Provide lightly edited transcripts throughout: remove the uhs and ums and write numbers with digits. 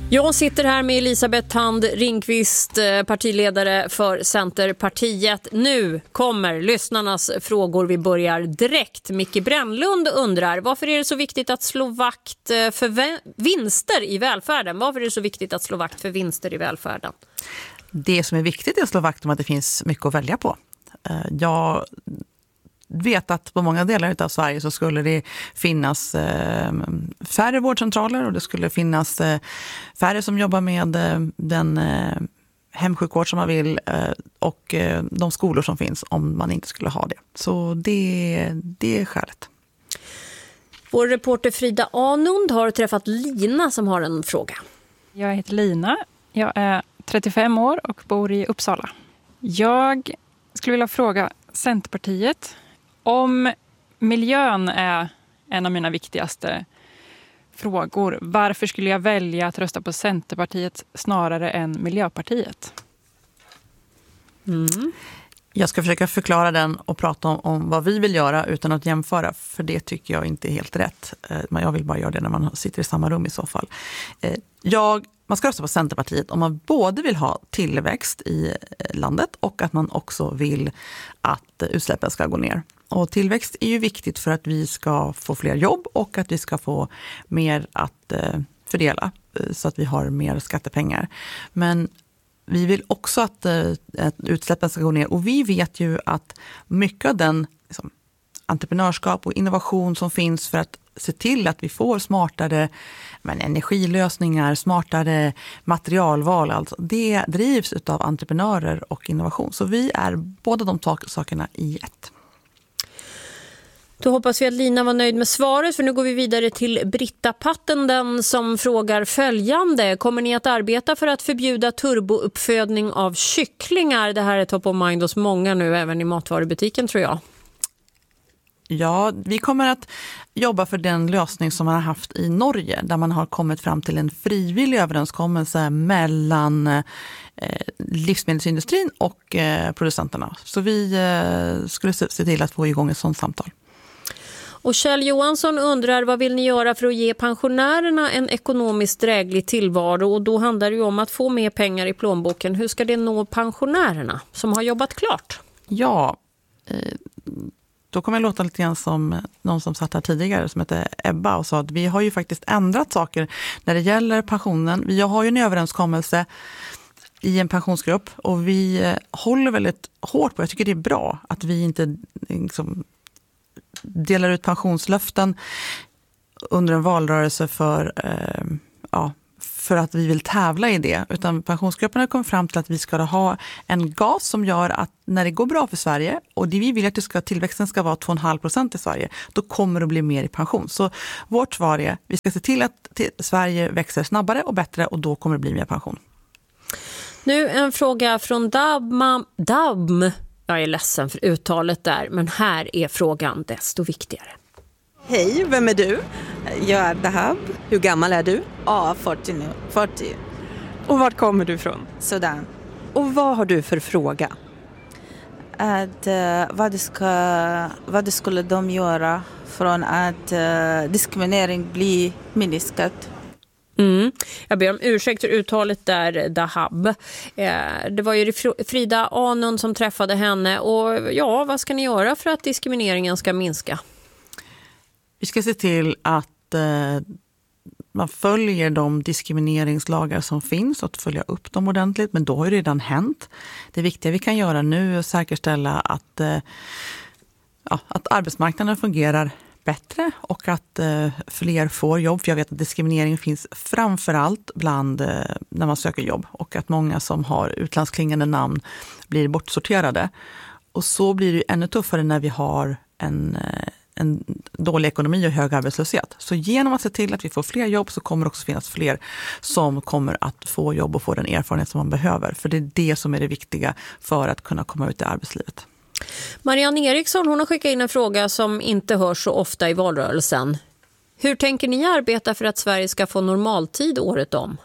Jag sitter här med Elisabeth Thand Ringqvist, partiledare för Centerpartiet. Nu kommer lyssnarnas frågor. Vi börjar direkt. Micke Brännlund undrar, varför är det så viktigt att slå vakt för vinster i välfärden? Varför är det så viktigt att slå vakt för vinster i välfärden? Det som är viktigt är att slå vakt om att det finns mycket att välja på. Jag vet att på många delar av Sverige så skulle det finnas färre vårdcentraler och det skulle finnas färre som jobbar med den hemsjukvård som man vill och de skolor som finns om man inte skulle ha det. Så det är skälet. Vår reporter Frida Anund har träffat Lina som har en fråga. Jag heter Lina, jag är 35 år och bor i Uppsala. Jag skulle vilja fråga Centerpartiet om miljön är en av mina viktigaste frågor. Varför skulle jag välja att rösta på Centerpartiet snarare än Miljöpartiet? Jag ska försöka förklara den och prata om vad vi vill göra utan att jämföra. För det tycker jag inte är helt rätt. Men jag vill bara göra det när man sitter i samma rum i så fall. Man ska rösta på Centerpartiet om man både vill ha tillväxt i landet och att man också vill att utsläppen ska gå ner. Och tillväxt är ju viktigt för att vi ska få fler jobb och att vi ska få mer att fördela så att vi har mer skattepengar. Men vi vill också att utsläppen ska gå ner och vi vet ju att mycket av den entreprenörskap och innovation som finns för att se till att vi får smartare energilösningar, smartare materialval, alltså det drivs av entreprenörer och innovation. Så vi är båda de sakerna i ett. Då hoppas vi att Lina var nöjd med svaret, för nu går vi vidare till Britta Pattenden som frågar följande. Kommer ni att arbeta för att förbjuda turbouppfödning av kycklingar? Det här är top of mind hos många nu, även i matvarubutiken tror jag. Ja, vi kommer att jobba för den lösning som man har haft i Norge där man har kommit fram till en frivillig överenskommelse mellan livsmedelsindustrin och producenterna. Så vi skulle se till att få igång ett sådant samtal. Och Kjell Johansson undrar, vad vill ni göra för att ge pensionärerna en ekonomiskt dräglig tillvaro? Och då handlar det ju om att få mer pengar i plånboken. Hur ska det nå pensionärerna som har jobbat klart? Ja, då kommer jag låta lite grann som någon som satt här tidigare som heter Ebba och sa att vi har ju faktiskt ändrat saker när det gäller pensionen. Vi har ju en överenskommelse i en pensionsgrupp och vi håller väldigt hårt på, jag tycker det är bra att vi inte delar ut pensionslöften under en valrörelse för att vi vill tävla i det. Utan pensionsgruppen har kommit fram till att vi ska ha en gas som gör att när det går bra för Sverige och det vi vill att tillväxten ska vara 2,5% i Sverige, då kommer det att bli mer i pension. Så vårt svar är vi ska se till att Sverige växer snabbare och bättre och då kommer det bli mer pension. Nu en fråga från Dabm. Jag är ledsen för uttalet där, men här är frågan desto viktigare. Hej, vem är du? Jag är Dahab. Hur gammal är du? Ja, 40 nu. 40. Och vart kommer du ifrån? Sudan. Och vad har du för fråga? Att, vad skulle de göra från att diskriminering blir minskat? Jag ber om ursäkt för uttalet där, Dahab. Det var ju Frida Anund som träffade henne. Och ja, vad ska ni göra för att diskrimineringen ska minska? Vi ska se till att man följer de diskrimineringslagar som finns och att följa upp dem ordentligt. Men då har det redan hänt. Det viktiga vi kan göra nu är att säkerställa att arbetsmarknaden fungerar bättre och att fler får jobb. För jag vet att diskriminering finns framförallt bland när man söker jobb och att många som har utlandsklingande namn blir bortsorterade. Och så blir det ännu tuffare när vi har en dålig ekonomi och hög arbetslöshet. Så genom att se till att vi får fler jobb så kommer det också finnas fler som kommer att få jobb och få den erfarenhet som man behöver. För det är det som är det viktiga för att kunna komma ut i arbetslivet. Marianne Eriksson, hon har skickat in en fråga som inte hörs så ofta i valrörelsen. Hur tänker ni arbeta för att Sverige ska få normaltid året om?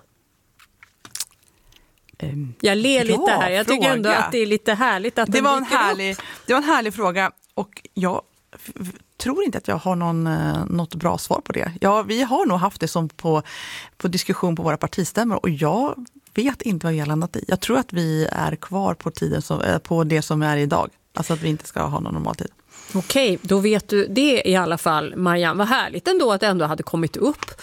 Jag ler lite här. Jag tycker ändå att det är lite härligt. Att det var en härlig fråga och jag tror inte att jag har något bra svar på det. Ja, vi har nog haft det som på diskussion på våra partistämmor och jag vet inte vad vi har landat i. Jag tror att vi är kvar på det som är idag. Alltså att vi inte ska ha någon normal tid. Okej, då vet du det i alla fall, Marianne. Vad härligt ändå att det ändå hade kommit upp.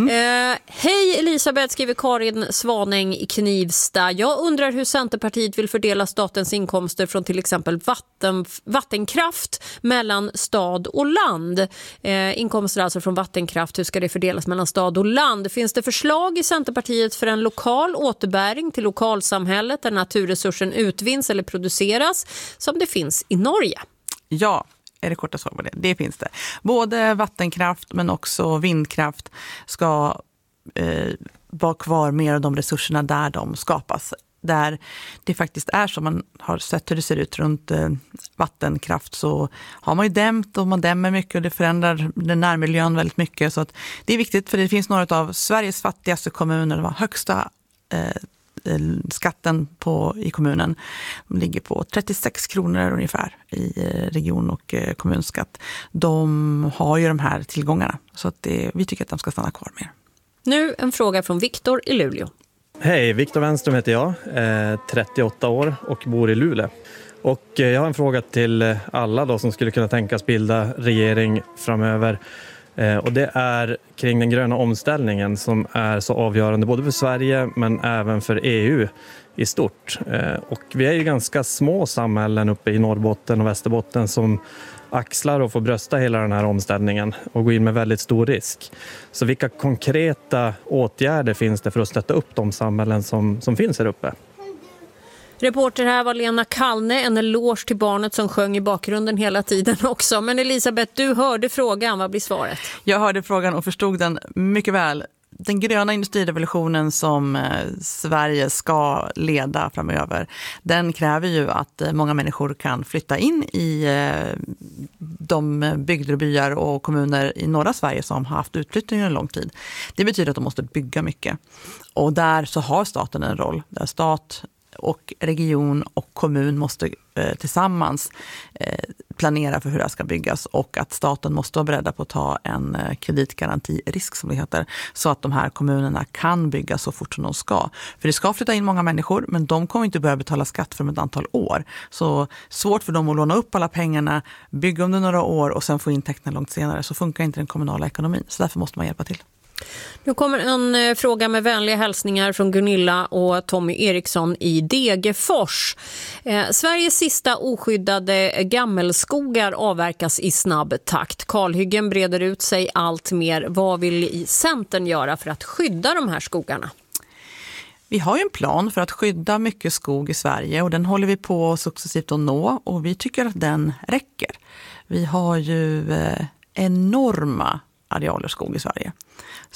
Hej Elisabeth, skriver Karin Svanäng i Knivsta. Jag undrar hur Centerpartiet vill fördela statens inkomster från till exempel vattenkraft mellan stad och land. Inkomster alltså från vattenkraft, hur ska det fördelas mellan stad och land? Finns det förslag i Centerpartiet för en lokal återbäring till lokalsamhället där naturresursen utvinns eller produceras som det finns i Norge? Ja, är det korta svar på det. Det finns det. Både vattenkraft men också vindkraft ska vara kvar mer av de resurserna där de skapas. Där det faktiskt är som man har sett hur det ser ut runt vattenkraft så har man ju dämt och man dämmer mycket och det förändrar den närmiljön väldigt mycket. Så att det är viktigt för det finns några av Sveriges fattigaste kommuner, de högsta skatten i kommunen ligger på 36 kronor ungefär i region- och kommunskatt. De har ju de här tillgångarna så att vi tycker att de ska stanna kvar mer. Nu en fråga från Viktor i Luleå. Hej, Viktor Wenström heter jag, 38 år och bor i Luleå. Och jag har en fråga till alla då som skulle kunna tänkas bilda regering framöver. Och det är kring den gröna omställningen som är så avgörande både för Sverige men även för EU i stort. Och vi är ju ganska små samhällen uppe i Norrbotten och Västerbotten som axlar och får brösta hela den här omställningen och gå in med väldigt stor risk. Så vilka konkreta åtgärder finns det för att stötta upp de samhällen som finns här uppe? Reporter här var Lena Kallne, en eloge till barnet som sjöng i bakgrunden hela tiden också. Men Elisabeth, du hörde frågan. Vad blir svaret? Jag hörde frågan och förstod den mycket väl. Den gröna industrirevolutionen som Sverige ska leda framöver, den kräver ju att många människor kan flytta in i de bygder och byar och kommuner i norra Sverige som har haft utflyttning en lång tid. Det betyder att de måste bygga mycket. Och där så har staten en roll. Där stat och region och kommun måste tillsammans planera för hur det ska byggas och att staten måste vara beredda på att ta en kreditgarantirisk som det heter så att de här kommunerna kan bygga så fort som de ska. För det ska flytta in många människor men de kommer inte börja betala skatt för ett antal år. Så svårt för dem att låna upp alla pengarna, bygga under några år och sen få intäkterna långt senare så funkar inte den kommunala ekonomin. Så därför måste man hjälpa till. Nu kommer en fråga med vänliga hälsningar från Gunilla och Tommy Eriksson i Degerfors. Sveriges sista oskyddade gammelskogar avverkas i snabb takt. Kalhyggen breder ut sig allt mer. Vad vill Centern göra för att skydda de här skogarna? Vi har ju en plan för att skydda mycket skog i Sverige och den håller vi på successivt att nå och vi tycker att den räcker. Vi har ju enorma arealer skog i Sverige.